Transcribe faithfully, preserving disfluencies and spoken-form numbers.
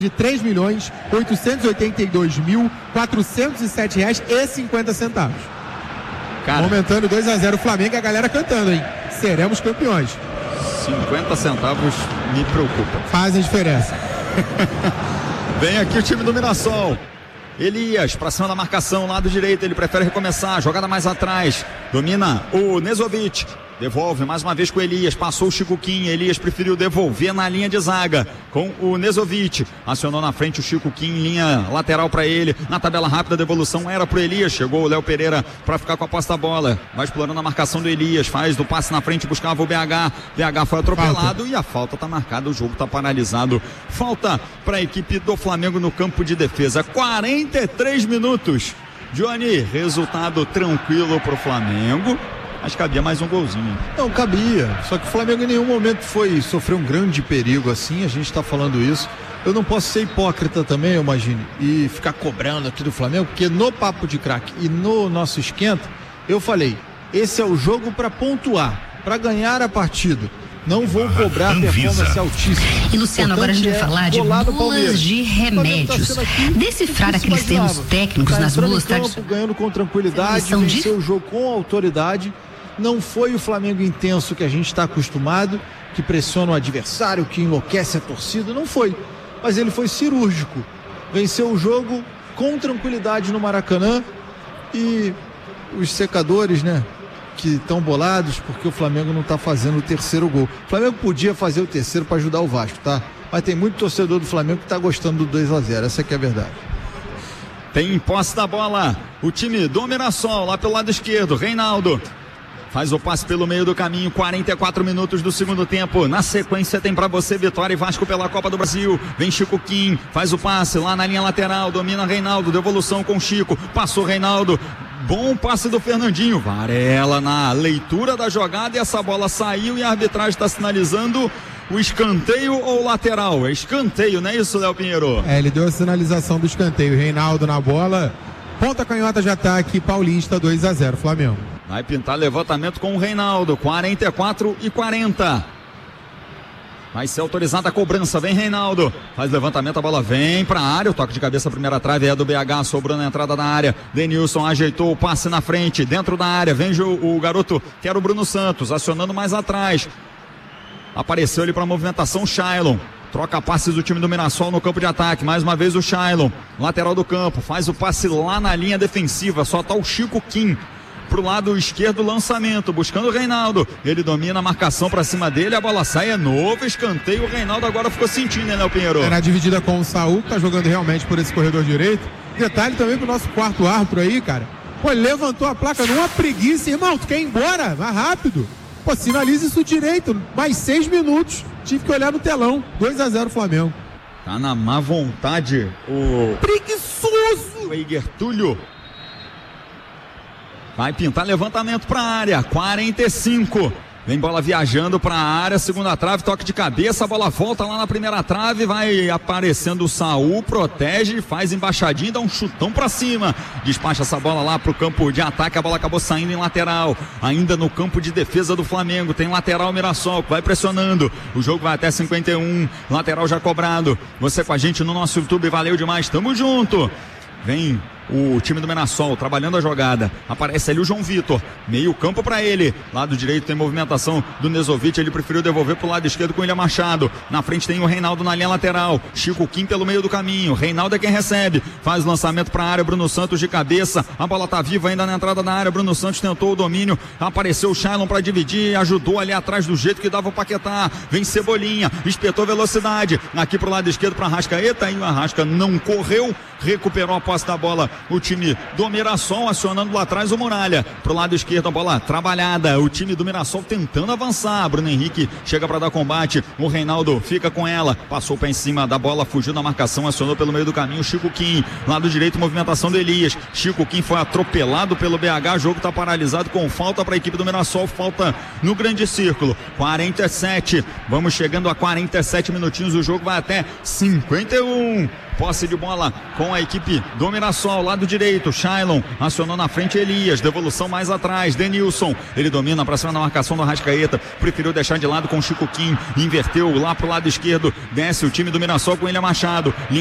de três milhões oitocentos e oitenta e dois mil quatrocentos e sete reais e cinquenta centavos. Cara, aumentando dois a zero o Flamengo e a galera cantando, hein? Seremos campeões. cinquenta centavos me preocupa. Fazem diferença. Vem aqui o time do Mirassol. Elias, pra cima da marcação, lado direito, ele prefere recomeçar, jogada mais atrás, domina o Nezovic, devolve mais uma vez com o Elias, passou o Chico Kim, Elias preferiu devolver na linha de zaga com o Nezovic, acionou na frente o Chico Kim, linha lateral para ele, na tabela rápida, devolução era pro Elias, chegou o Léo Pereira para ficar com a posse da bola, vai explorando a marcação do Elias, faz do passe na frente, buscava o B H, B H foi atropelado falta. E a falta tá marcada, o jogo tá paralisado, falta para a equipe do Flamengo no campo de defesa, quarenta e três minutos, Johnny, resultado tranquilo pro Flamengo. Mas cabia mais um golzinho. Não, cabia. Só que o Flamengo em nenhum momento foi sofrer um grande perigo assim. A gente está falando isso. Eu não posso ser hipócrita também, eu imagino, e ficar cobrando aqui do Flamengo, porque no Papo de Craque e no nosso esquenta, eu falei, esse é o jogo para pontuar, para ganhar a partida. Não vou cobrar performance altíssima. E Luciano, agora a gente vai falar de bulas de remédios. Decifrar aqueles termos técnicos nas bulas. Tá ganhando com tranquilidade, venceu o jogo com autoridade. Não foi o Flamengo intenso que a gente está acostumado, que pressiona o adversário, que enlouquece a torcida. Não foi. Mas ele foi cirúrgico. Venceu o jogo com tranquilidade no Maracanã. E os secadores, né? Que estão bolados porque o Flamengo não está fazendo o terceiro gol. O Flamengo podia fazer o terceiro para ajudar o Vasco, tá? Mas tem muito torcedor do Flamengo que está gostando do dois a zero, essa que é a verdade. Tem posse da bola o time do Mirassol, lá pelo lado esquerdo, Reinaldo faz o passe pelo meio do caminho, quarenta e quatro minutos do segundo tempo. Na sequência tem pra você Vitória e Vasco pela Copa do Brasil. Vem Chico Kim, faz o passe lá na linha lateral, domina Reinaldo, devolução com Chico, passou Reinaldo. Bom passe do Fernandinho, Varela na leitura da jogada e essa bola saiu e a arbitragem está sinalizando o escanteio ou lateral? É escanteio, não é isso, Léo Pinheiro? É, ele deu a sinalização do escanteio. Reinaldo na bola, ponta canhota de ataque, Paulista, dois a zero, Flamengo. Vai pintar levantamento com o Reinaldo, quarenta e quatro e quarenta. Vai ser autorizada a cobrança, vem Reinaldo, faz levantamento, a bola vem pra área, o toque de cabeça, a primeira trave é do B H, sobrou na entrada da área, Denilson ajeitou o passe na frente, dentro da área, vem o, o garoto, que era o Bruno Santos, acionando mais atrás, apareceu ele pra movimentação, Shailon, troca passes do time do Mirassol no campo de ataque, mais uma vez o Shailon, lateral do campo, faz o passe lá na linha defensiva, só tá o Chico Kim pro lado esquerdo, lançamento, buscando o Reinaldo, ele domina a marcação pra cima dele, a bola sai, é novo escanteio, o Reinaldo agora ficou sentindo, né, Léo Pinheiro? É na dividida com o Saul, que tá jogando realmente por esse corredor direito. Detalhe também pro nosso quarto árbitro aí, cara, pô, ele levantou a placa numa preguiça, irmão, tu quer ir embora? Vai rápido, pô, sinaliza isso direito, mais seis minutos, tive que olhar no telão, dois a zero Flamengo. Tá na má vontade o... preguiçoso! O Eiger Túlio. Vai pintar levantamento para a área, quarenta e cinco. Vem bola viajando para a área, segunda trave, toque de cabeça, a bola volta lá na primeira trave, vai aparecendo o Saul, protege, faz embaixadinha, dá um chutão para cima, despacha essa bola lá pro campo de ataque, a bola acabou saindo em lateral, ainda no campo de defesa do Flamengo, tem lateral Mirassol, vai pressionando, o jogo vai até cinquenta e um, lateral já cobrado, você com a gente no nosso YouTube, valeu demais, tamo junto. Vem o time do Mirassol trabalhando a jogada, aparece ali o João Vitor, meio campo para ele, lado direito tem movimentação do Nezovic, ele preferiu devolver pro lado esquerdo com o William Machado, na frente tem o Reinaldo na linha lateral, Chico Kim pelo meio do caminho, Reinaldo é quem recebe, faz o lançamento para a área, Bruno Santos de cabeça, a bola tá viva ainda na entrada da área, Bruno Santos tentou o domínio, apareceu o Shailon para dividir, ajudou ali atrás do jeito que dava o Paquetá, vem Cebolinha, espetou velocidade, aqui pro lado esquerdo para Arrascaeta, e o Arrasca não correu, recuperou a posse da bola, o time do Mirassol acionando lá atrás o Muralha, pro lado esquerdo a bola trabalhada, o time do Mirassol tentando avançar, Bruno Henrique chega para dar combate, o Reinaldo fica com ela, passou para em cima da bola, fugiu da marcação, acionou pelo meio do caminho, Chico Kim, lado direito movimentação do Elias, Chico Kim foi atropelado pelo B H, jogo tá paralisado com falta para a equipe do Mirassol, falta no grande círculo, quarenta e sete, vamos chegando a quarenta e sete minutinhos, o jogo vai até cinquenta e um, posse de bola com a equipe do Mirassol, lá lado direito, Shailon acionou na frente Elias, devolução mais atrás, Denilson, ele domina pra cima da marcação do Arrascaeta, preferiu deixar de lado com o Chico Kim, inverteu lá pro lado esquerdo, desce o time do Mirassol com William Machado,